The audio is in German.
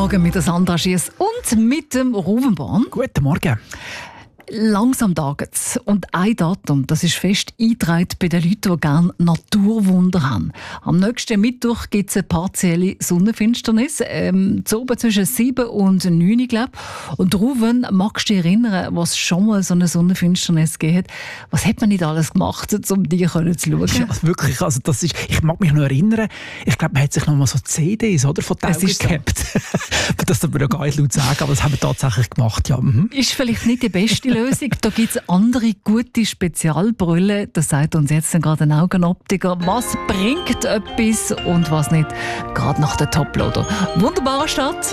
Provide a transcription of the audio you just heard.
Morgen mit der Sandra Schiess und mit dem Ruben Born. Guten Morgen. Langsam taget's. Und ein Datum, das ist fest eingetragen bei den Leuten, die gerne Naturwunder haben. Am nächsten Mittwoch gibt es eine partielle Sonnenfinsternis. So oben zwischen 7 und 9, glaube ich. Und Ruben, magst du dich erinnern, was schon mal so eine Sonnenfinsternis gegeben hat? Was hat man nicht alles gemacht, um die zu schauen? Ja, wirklich. Also das ist, ich mag mich noch erinnern, ich glaube, man hat sich noch mal so CDs oder, von den Augen gehabt. Das darf man ja gar nicht laut sagen, aber das haben wir tatsächlich gemacht. Ja. Ist vielleicht nicht die beste Lösung. Da gibt es andere gute Spezialbrille. Das sagt uns jetzt gerade ein Augenoptiker. Was bringt etwas und was nicht? Gerade nach der Toploader. Wunderbarer Start.